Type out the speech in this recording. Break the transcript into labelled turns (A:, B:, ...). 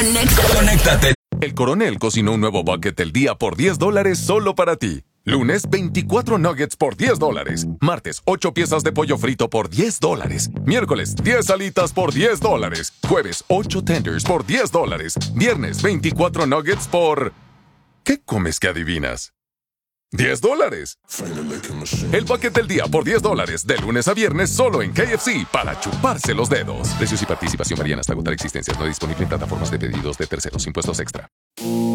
A: Conéctate. El Coronel cocinó un nuevo bucket del día por $10 solo para ti. Lunes, 24 nuggets por $10. Martes, 8 piezas de pollo frito por $10. Miércoles, 10 alitas por $10. Jueves, 8 tenders por $10. Viernes, 24 nuggets por... ¿Qué comes que adivinas? $10. El bucket del día por $10. De lunes a viernes solo en KFC para chuparse los dedos. Precios y participación varían hasta agotar existencias. No disponible en plataformas de pedidos de terceros. Impuestos extra.